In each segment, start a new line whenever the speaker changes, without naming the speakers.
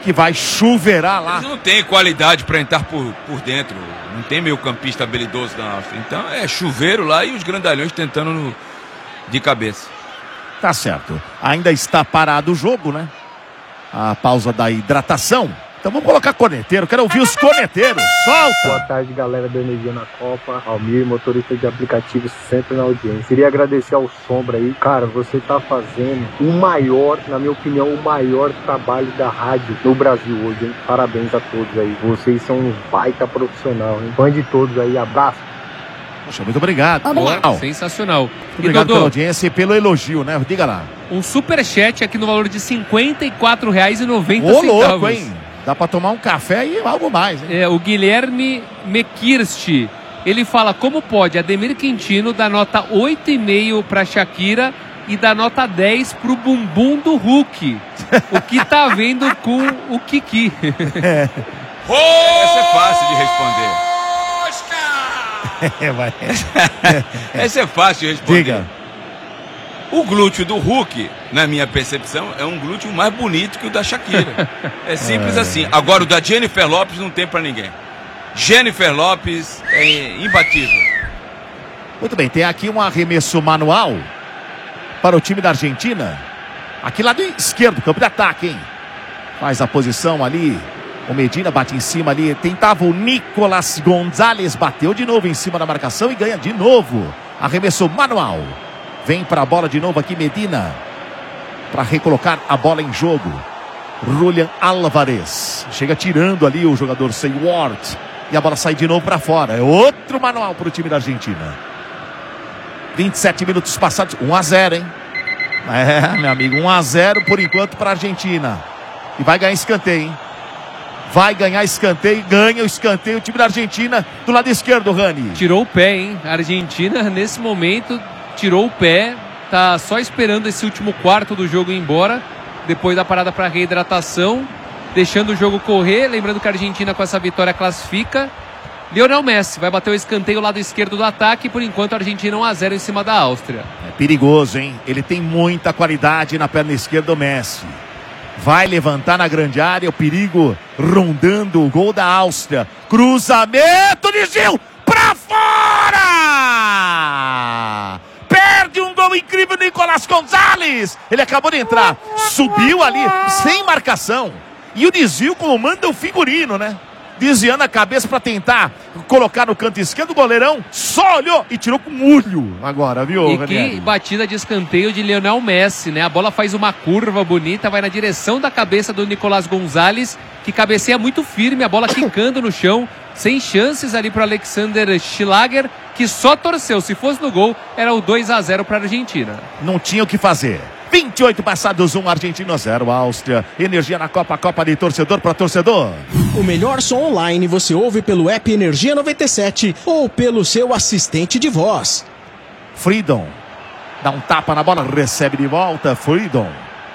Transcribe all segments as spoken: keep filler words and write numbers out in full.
que vai chuveirar lá.
Eles não tem qualidade para entrar por, por dentro. Não tem meio campista habilidoso da Áustria. Então é chuveiro lá e os grandalhões tentando no, de cabeça.
Tá certo. Ainda está parado o jogo, né? A pausa da hidratação. Então vamos colocar corneteiro. Quero ouvir os corneteiros. Solta!
Boa tarde, galera do Energia na Copa. Almir, motorista de aplicativo, sempre na audiência. Queria agradecer ao Sombra aí. Cara, você tá fazendo o maior, na minha opinião, o maior trabalho da rádio no Brasil hoje, hein? Parabéns a todos aí. Vocês são um baita profissional, hein? Fã de todos aí. Abraço.
Poxa, muito obrigado.
Boa, sensacional.
Muito obrigado pela audiência e pelo elogio, né? Diga lá.
Um superchat aqui no valor de cinquenta e quatro reais e noventa
Ô,
centavos.
louco, hein? Dá pra tomar um café e algo mais, hein?
É, o Guilherme Mekirst, ele fala, como pode Ademir Quintino dar nota oito e meio pra Shakira e dar nota dez pro bumbum do Hulk? O que tá vendo com o Kiki?
É.
Essa é fácil de responder.
É, vai.
Essa é fácil de responder.
Diga.
O glúteo do Hulk, na minha percepção, é um glúteo mais bonito que o da Shakira. É simples
É.
assim. Agora, o da Jennifer Lopez não tem pra ninguém. Jennifer Lopez é imbatível.
Muito bem, tem aqui um arremesso manual para o time da Argentina. Aqui lado esquerdo, campo de ataque, hein? Faz a posição ali. O Medina bate em cima ali. Tentava o Nicolas Gonzalez. Bateu de novo em cima da marcação e ganha de novo. Arremesso manual. Vem para a bola de novo aqui Medina. Para recolocar a bola em jogo. Julian Álvarez. Chega tirando ali o jogador Seward. E a bola sai de novo para fora. É outro manual para o time da Argentina. vinte e sete minutos passados. um a zero, hein? É, meu amigo. um a zero por enquanto para a Argentina. E vai ganhar escanteio, hein? Vai ganhar escanteio, ganha o escanteio o time da Argentina do lado esquerdo, Rani.
Tirou o pé, hein? A Argentina, nesse momento, tirou o pé. Tá só esperando esse último quarto do jogo ir embora. Depois da parada para reidratação. Deixando o jogo correr. Lembrando que a Argentina com essa vitória classifica. Lionel Messi vai bater o escanteio lado esquerdo do ataque. Por enquanto, a Argentina um a zero em cima da Áustria.
É perigoso, hein? Ele tem muita qualidade na perna esquerda, o Messi. Vai levantar na grande área, o perigo rondando o gol da Áustria. Cruzamento de Gil pra fora! Perde um gol incrível, Nicolas Gonzalez. Ele acabou de entrar, subiu ali sem marcação. E o desvio comanda o figurino, né? Desviando a cabeça para tentar colocar no canto esquerdo, o goleirão só olhou e tirou com mulho agora, viu,
E
Ranieri?
que batida de escanteio de Lionel Messi, né? A bola faz uma curva bonita, vai na direção da cabeça do Nicolas Gonzalez, que cabeceia muito firme, a bola quicando no chão, sem chances ali para Alexander Schlager, que só torceu. Se fosse no gol, era o dois a zero para a Argentina.
Não tinha o que fazer. vinte e oito passados, um Argentina zero, Áustria. Energia na Copa, Copa de torcedor para torcedor.
O melhor som online você ouve pelo app Energia noventa e sete ou pelo seu assistente de voz.
Freedom. Dá um tapa na bola, recebe de volta. Freedom.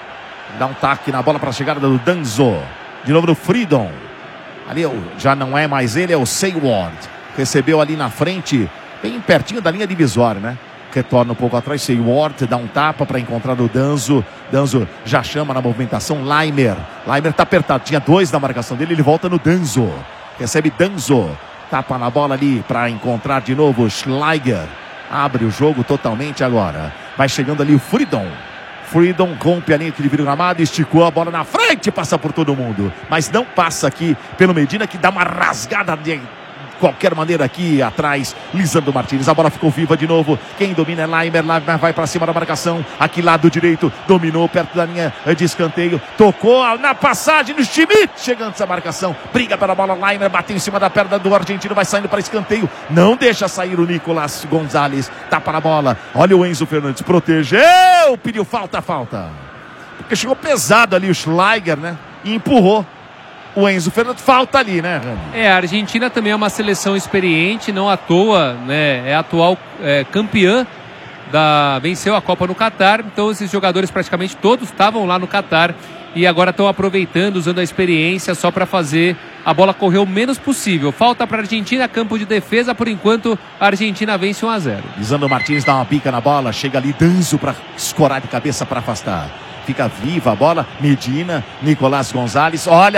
Dá um taque na bola para a chegada do Danzo. De novo no Freedom. Ali já não é mais ele, é o Seward. Recebeu ali na frente, bem pertinho da linha divisória, né? Retorna um pouco atrás, Seward dá um tapa para encontrar o Danzo. Danzo já chama na movimentação Laimer. Laimer tá apertado, tinha dois na marcação dele, ele volta no Danzo. Recebe Danzo, tapa na bola ali para encontrar de novo Schlager. Abre o jogo totalmente agora. Vai chegando ali o Freedom. Freedom rompe a linha que divide o gramado, esticou a bola na frente, passa por todo mundo. Mas não passa aqui pelo Medina, que dá uma rasgada de qualquer maneira aqui atrás, Lisandro Martins. A bola ficou viva de novo. Quem domina é Laimer. Laimer vai para cima da marcação. Aqui lado direito, dominou perto da linha de escanteio. Tocou na passagem do Schmidt. Chegando essa marcação. Briga pela bola. Laimer bateu em cima da perna do argentino. Vai saindo para escanteio. Não deixa sair o Nicolas Gonzalez. Tapa na bola. Olha o Enzo Fernandes. Protegeu. Pediu falta, falta. Porque chegou pesado ali o Schlager, né? E empurrou o Enzo Fernandes. Falta ali, né, Rani?
É, a Argentina também é uma seleção experiente, não à toa, né? É atual é, campeã da... venceu a Copa no Catar. Então esses jogadores praticamente todos estavam lá no Catar e agora estão aproveitando, usando a experiência só para fazer a bola correr o menos possível. Falta para a Argentina, campo de defesa. Por enquanto, a Argentina vence um a zero.
Lisandro Martins dá uma pica na bola. Chega ali Danzo para escorar de cabeça para afastar. Fica viva a bola. Medina, Nicolas Gonzalez. Olha